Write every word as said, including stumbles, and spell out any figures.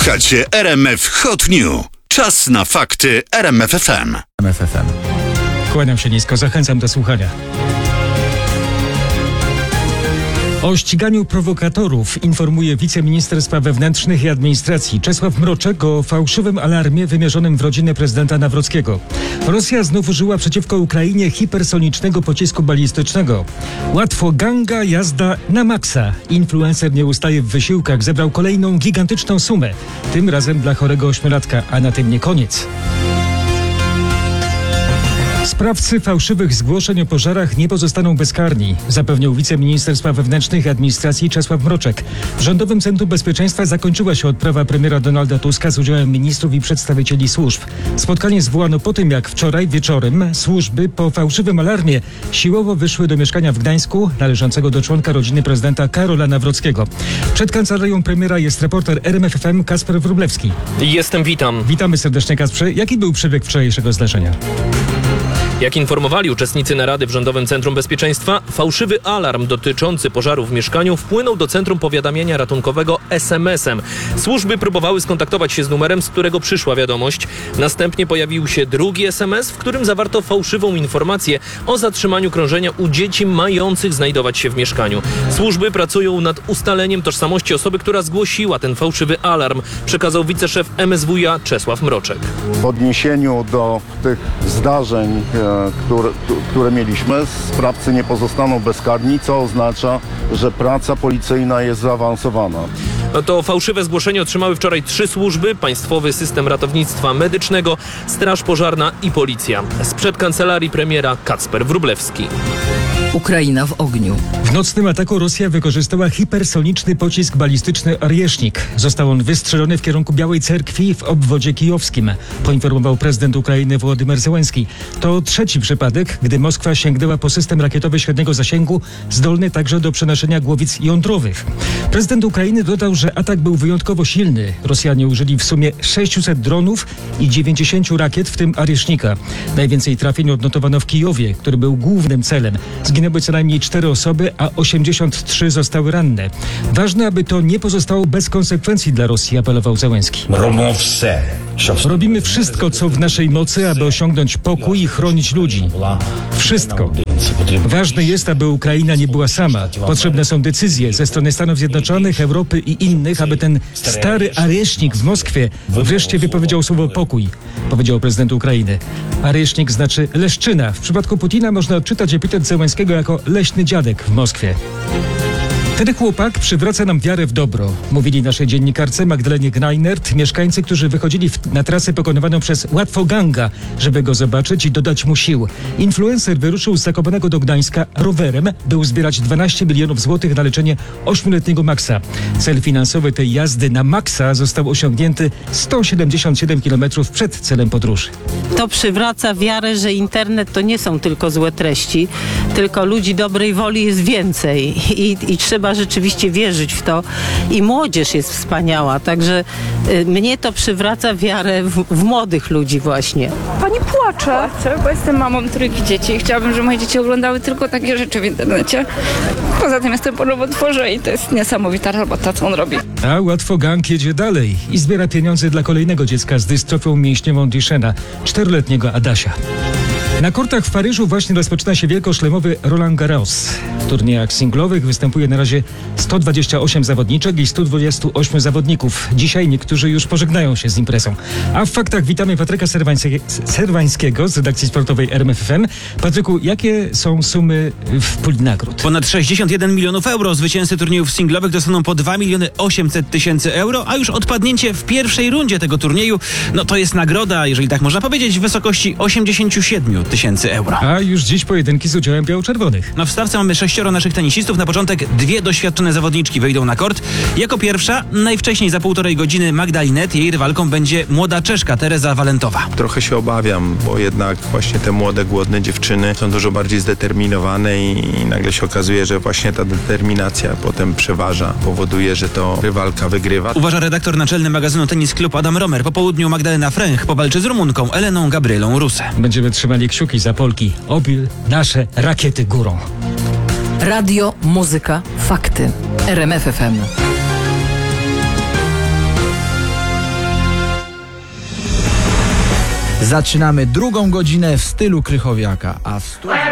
Słuchacie R M F Hot News. Czas na fakty R M F F M. R M F F M. Kłaniam się nisko, zachęcam do słuchania. O ściganiu prowokatorów informuje wiceminister spraw wewnętrznych i administracji Czesław Mroczek o fałszywym alarmie wymierzonym w rodzinę prezydenta Nawrockiego. Rosja znów użyła przeciwko Ukrainie hipersonicznego pocisku balistycznego. Łatwo ganga, jazda na maksa. Influencer nie ustaje w wysiłkach, zebrał kolejną gigantyczną sumę. Tym razem dla chorego ośmiolatka, a na tym nie koniec. Sprawcy fałszywych zgłoszeń o pożarach nie pozostaną bezkarni, zapewnił wiceminister spraw wewnętrznych i administracji Czesław Mroczek. W Rządowym Centrum Bezpieczeństwa zakończyła się odprawa premiera Donalda Tuska z udziałem ministrów i przedstawicieli służb. Spotkanie zwołano po tym, jak wczoraj wieczorem służby po fałszywym alarmie siłowo wyszły do mieszkania w Gdańsku należącego do członka rodziny prezydenta Karola Nawrockiego. Przed kancelarią premiera jest reporter R M F F M Kacper Wróblewski. Jestem, witam. Witamy serdecznie, Kacprze. Jaki był przebieg wczorajszego zdarzenia? Jak informowali uczestnicy narady w Rządowym Centrum Bezpieczeństwa, fałszywy alarm dotyczący pożaru w mieszkaniu wpłynął do Centrum Powiadamiania Ratunkowego es em esem. Służby próbowały skontaktować się z numerem, z którego przyszła wiadomość. Następnie pojawił się drugi es em es, w którym zawarto fałszywą informację o zatrzymaniu krążenia u dzieci mających znajdować się w mieszkaniu. Służby pracują nad ustaleniem tożsamości osoby, która zgłosiła ten fałszywy alarm, przekazał wiceszef em es wuj a Czesław Mroczek. W odniesieniu do tych zdarzeń, Które, które mieliśmy, sprawcy nie pozostaną bezkarni, co oznacza, że praca policyjna jest zaawansowana. To fałszywe zgłoszenie otrzymały wczoraj trzy służby: Państwowy System Ratownictwa Medycznego, Straż Pożarna i Policja. Sprzed kancelarii premiera Kacper Wróblewski. Ukraina w ogniu. W nocnym ataku Rosja wykorzystała hipersoniczny pocisk balistyczny Ariesznik. Został on wystrzelony w kierunku Białej Cerkwi w obwodzie kijowskim, poinformował prezydent Ukrainy Wołodymyr Zełenski. To trzeci przypadek, gdy Moskwa sięgnęła po system rakietowy średniego zasięgu, zdolny także do przenoszenia głowic jądrowych. Prezydent Ukrainy dodał, że atak był wyjątkowo silny. Rosjanie użyli w sumie sześciuset dronów i dziewięćdziesięciu rakiet, w tym Ariesznika. Najwięcej trafień odnotowano w Kijowie, który był głównym celem. Zginęły co najmniej cztery osoby, a osiemdziesiąt trzy zostały ranne. Ważne, aby to nie pozostało bez konsekwencji dla Rosji, apelował Zełenski. Robimy wszystko, co w naszej mocy, aby osiągnąć pokój i chronić ludzi. Wszystko. Ważne jest, aby Ukraina nie była sama. Potrzebne są decyzje ze strony Stanów Zjednoczonych, Europy i innych, aby ten stary Ariesznik w Moskwie wreszcie wypowiedział słowo pokój, powiedział prezydent Ukrainy. Ariesznik znaczy leszczyna. W przypadku Putina można odczytać epitet Zełenskiego jako leśny dziadek w Moskwie. Ten chłopak przywraca nam wiarę w dobro, mówili naszej dziennikarce Magdalenie Gnajnert mieszkańcy, którzy wychodzili w, na trasę pokonywaną przez Łatwo ganga, żeby go zobaczyć i dodać mu sił. Influencer wyruszył z Zakopanego do Gdańska rowerem, by uzbierać dwanaście milionów złotych na leczenie ośmioletniego Maxa. Cel finansowy tej jazdy na Maxa został osiągnięty sto siedemdziesiąt siedem kilometrów przed celem podróży. To przywraca wiarę, że internet to nie są tylko złe treści, tylko ludzi dobrej woli jest więcej i, i trzeba Trzeba rzeczywiście wierzyć w to i młodzież jest wspaniała, także y, mnie to przywraca wiarę w, w młodych ludzi właśnie. Pani płacze. Płaczę, bo jestem mamą trójki dzieci i chciałabym, żeby moje dzieci oglądały tylko takie rzeczy w internecie. Poza tym jestem po nowotworze i to jest niesamowita robota, co on robi. A Łatwo gang jedzie dalej i zbiera pieniądze dla kolejnego dziecka z dystrofią mięśniową Duchenne, czteroletniego Adasia. Na kortach w Paryżu właśnie rozpoczyna się wielkoszlemowy Roland Garros. W turniejach singlowych występuje na razie sto dwadzieścia osiem zawodniczek i sto dwadzieścia osiem zawodników. Dzisiaj niektórzy już pożegnają się z imprezą. A w faktach witamy Patryka Serwańskiego z redakcji sportowej R M F F M. Patryku, jakie są sumy w puli nagród? Ponad sześćdziesiąt jeden milionów euro. Zwycięzcy turniejów singlowych dostaną po dwa miliony osiemset tysięcy euro, a już odpadnięcie w pierwszej rundzie tego turnieju, no to jest nagroda, jeżeli tak można powiedzieć, w wysokości osiemdziesiąt siedem tysięcy euro. A już dziś pojedynki z udziałem biało-czerwonych. No w stawce mamy sześcioro naszych tenisistów. Na początek dwie doświadczone zawodniczki wyjdą na kort. Jako pierwsza, najwcześniej za półtorej godziny Magda Linette. Jej rywalką będzie młoda Czeszka Tereza Walentowa. Trochę się obawiam, bo jednak właśnie te młode, głodne dziewczyny są dużo bardziej zdeterminowane i, i nagle się okazuje, że właśnie ta determinacja potem przeważa, powoduje, że to rywalka wygrywa. Uważa redaktor naczelny magazynu Tenis Club Adam Romer. Po południu Magdalena Fręch powalczy z Rumunką Eleną Gabrielą Rusę. Będziemy trzymali kciuki za Polki. Oby nasze rakiety górą. Radio, muzyka, fakty. R M F F M. Zaczynamy drugą godzinę w stylu Krychowiaka, a w studiu...